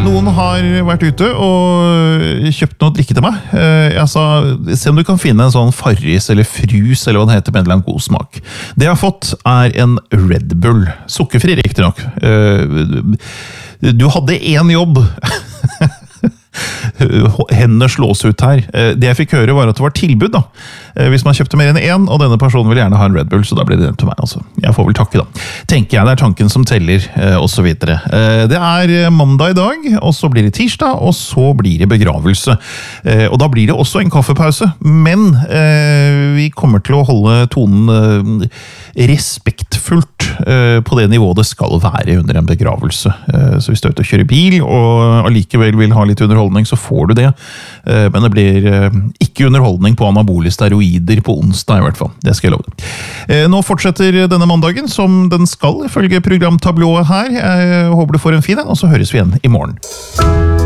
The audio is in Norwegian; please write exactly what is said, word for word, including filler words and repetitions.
Noen har vært ute og kjøpt noe å drikke til meg. Jeg sa, se om du kan finne en sånn Farris eller Frus, eller hva den heter, med en eller annen god smak. Det jeg har fått er en Red Bull. Sukkerfri, riktig nok. Du hadde en jobb. Hendene slås ut her. Det jeg fikk høre var at det var tilbud da. Hvis man kjøpte mer enn en, og denne personen vil gjerne ha en Red Bull, så da blir det den til meg. Altså. Jeg får vel takke da. Tenker jeg, det er tanken som teller, og så videre. Det er mandag i dag, og så blir det tirsdag, og så blir det begravelse. Og da blir det også en kaffepause, men vi kommer til å holde tonen respektfullt på det nivået det skal være under en begravelse. Så hvis du er ute og kjører bil, og allikevel vil ha litt underholdning, så får du det. Men det blir ikke underholdning på anabole steroider på onsdag i hvert fall. Det skal jeg love deg. Nå fortsetter denne mandagen som den skal, ifølge programtablået her. Jeg håper du får en fin en, og så høres vi igjen i morgen.